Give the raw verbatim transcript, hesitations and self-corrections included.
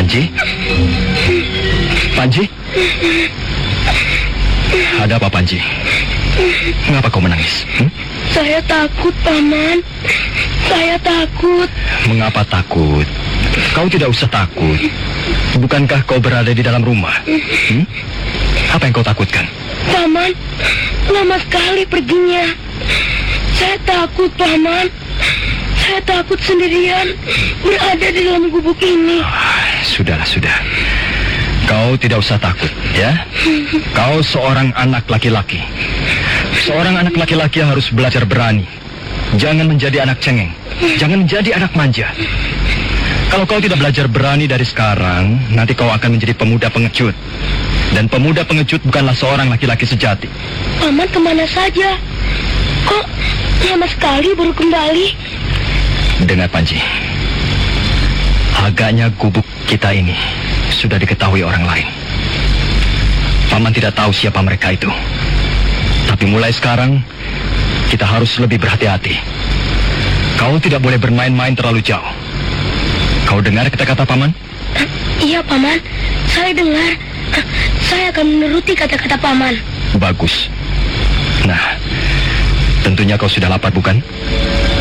Panji? Panji? Ada apa, Panji? Mengapa kau menangis? Hmm? Saya takut, Paman. Saya takut. Mengapa takut? Kau tidak usah takut. Bukankah kau berada di dalam rumah? Hmm? Apa yang kau takutkan? Paman, lama sekali perginya. Saya takut, Paman. Saya takut sendirian berada di dalam gubuk ini. Oh, sudahlah, sudah. Kau tidak usah takut, ya. Kau seorang anak laki-laki. Seorang anak laki-laki harus belajar berani. Jangan menjadi anak cengeng. Jangan menjadi anak manja. Kalau kau tidak belajar berani dari sekarang, nanti kau akan menjadi pemuda pengecut. Dan pemuda pengecut bukanlah seorang laki-laki sejati. Paman kemana saja? Kok lama sekali baru kembali? Dengar, Panji. Agaknya gubuk kita ini sudah diketahui orang lain. Paman tidak tahu siapa mereka itu. Tapi mulai sekarang, kita harus lebih berhati-hati. Kau tidak boleh bermain-main terlalu jauh. Kau dengar kata-kata Paman? Uh, iya, Paman. Saya dengar. Uh, saya akan menuruti kata-kata Paman. Bagus. Nah, tentunya kau sudah lapar, bukan?